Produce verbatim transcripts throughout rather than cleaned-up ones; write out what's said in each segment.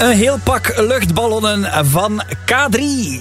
Een heel pak luchtballonnen van K drie.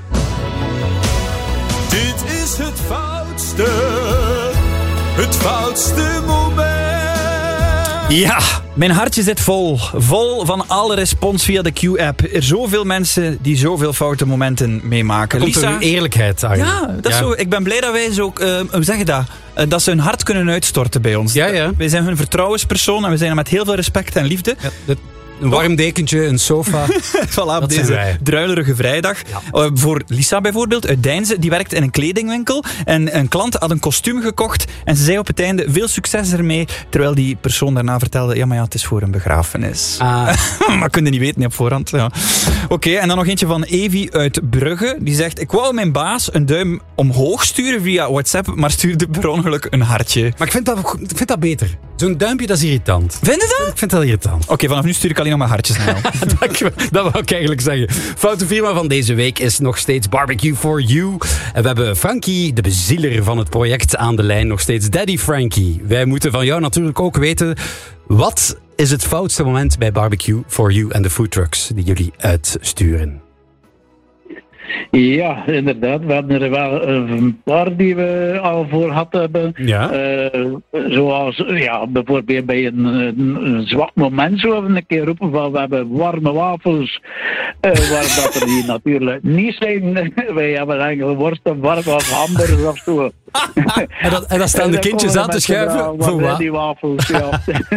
Dit is het foutste, het foutste moment. Ja, mijn hartje zit vol. Vol van alle respons via de Q-app. Er zoveel mensen die zoveel foute momenten meemaken. Komt er Lisa, uw eerlijkheid aan. ja, dat is Ja. zo. Ik ben blij dat wij zo, uh, hoe zeg je dat? Uh, dat ze hun hart kunnen uitstorten bij ons. Ja, ja. Wij zijn hun vertrouwenspersoon en we zijn er met heel veel respect en liefde. Ja, dit- een warm dekentje, een sofa. Voilà, op Dat zijn deze wij. druilerige vrijdag. Ja. Uh, voor Lisa bijvoorbeeld, uit Deinze, die werkt in een kledingwinkel. En een klant had een kostuum gekocht. En ze zei op het einde, veel succes ermee. Terwijl die persoon daarna vertelde, ja, maar ja, het is voor een begrafenis. Ah. Maar kun je niet weten op voorhand. Ja. Oké, okay, en dan nog eentje van Evi uit Brugge. Die zegt, ik wou mijn baas een duim omhoog sturen via WhatsApp, maar stuurde per ongeluk een hartje. Maar ik vind dat, ik vind dat beter. Zo'n duimpje, dat is irritant. Vind je dat? Ik vind dat irritant. Oké, okay, vanaf nu stuur ik alleen nog maar hartjes naar jou. Dankjewel. Dat wou ik eigenlijk zeggen. Foute firma van deze week is nog steeds Barbecue for You. En we hebben Frankie, de bezieler van het project, aan de lijn. Nog steeds Daddy Frankie. Wij moeten van jou natuurlijk ook weten, wat is het foutste moment bij Barbecue for You en de foodtrucks die jullie uitsturen? Ja, inderdaad. We hebben er wel een paar die we al voor gehad hebben. Ja. Uh, zoals ja, bijvoorbeeld bij een, een, een zwak moment zo hebben we een keer roepen van we hebben warme wafels. Uh, waar dat er die natuurlijk niet zijn. Wij hebben eigenlijk worst of warm of hamburgers of zo. En, dat, en dan staan de kindjes aan te schuiven. Voor Voor wat? die wafels, ja.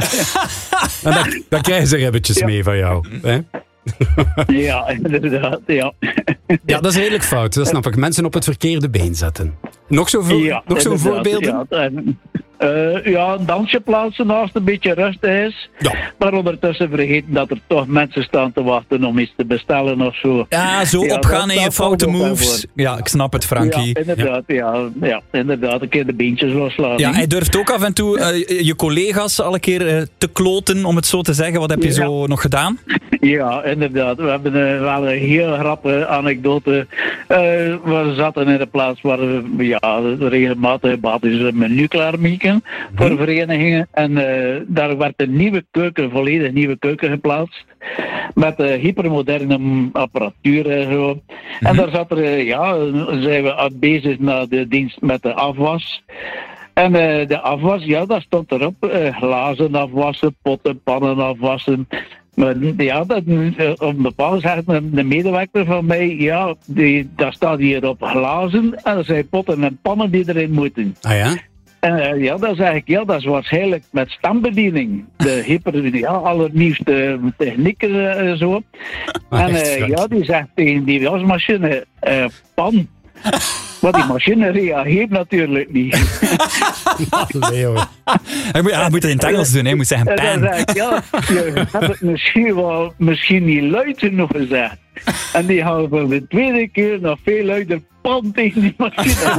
En dan, dan krijgen ze ribbetjes Ja. mee van jou. Hè? Ja, inderdaad, ja. Ja, dat is redelijk fout. Dat snap ik. Mensen op het verkeerde been zetten. Nog zo'n vo- Ja, nog zo'n inderdaad, voorbeelden? Ja, en, uh, ja, een dansje plaatsen als het een beetje rustig is. Ja. Maar ondertussen vergeten dat er toch mensen staan te wachten om iets te bestellen of zo. Ja, zo Ja, opgaan dat- in je dat foute valt ook moves. Ja, ik snap het, Frankie. Ja, inderdaad, ja. Ja, inderdaad. Een keer de beentjes loslaten. Ja, hij durft ook af en toe uh, je collega's al een keer uh, te kloten, om het zo te zeggen. Wat heb je Ja. zo nog gedaan? Ja, inderdaad. We hebben uh, wel een heel grappige anekdote. Uh, we zaten in een plaats waar we ja, regelmatig basis een menu klaarmaken voor Mhm. verenigingen. En uh, daar werd een nieuwe keuken, een volledig nieuwe keuken geplaatst. Met uh, hypermoderne apparatuur en zo. Mhm. En daar zat er, uh, ja, zijn we bezig naar de dienst met de afwas. En uh, de afwas, ja, daar stond erop. Uh, glazen afwassen, potten, pannen afwassen. Maar ja, dat, uh, op een bepaald zegt de medewerker van mij, ja, die, daar staat hier op glazen en er zijn potten en pannen die erin moeten. Ah ja? En uh, ja, dan zeg ik, ja, dat is waarschijnlijk met stembediening. De hyper, ja, allernieuwste technieken en uh, zo. Ah, en echt, uh, Frank. ja, die zegt tegen die wasmachine, uh, pan. Maar die machine reageert natuurlijk niet. Allee, jongen. Hij moet, ah, hij moet het in het Engels doen, hè. Hij moet zeggen En dan pan. zeg ik, ja, je hebt het misschien wel misschien niet luid genoeg gezegd. En die gaan voor de tweede keer nog veel luider pan tegen die machine.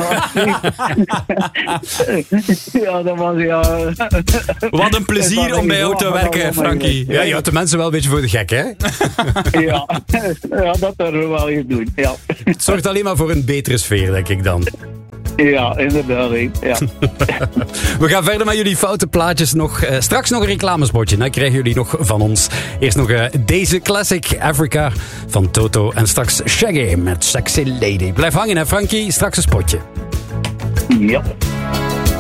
Ja, dat was ja... Wat een plezier om bij jou te werken, Frankie. Ja, je houdt de mensen wel een beetje voor de gek, hè? Ja, ja, dat zullen we wel eens doen. Ja, Het zorgt alleen maar voor een betere sfeer, denk ik dan. ja inderdaad. hè. Ja. We gaan verder met jullie foute plaatjes nog. Uh, straks nog een reclamespotje. Dan krijgen jullie nog van ons. Eerst nog uh, deze classic Africa van Toto. En straks Shaggy met Sexy Lady. Blijf hangen, hè, Frankie. Straks een spotje. Ja.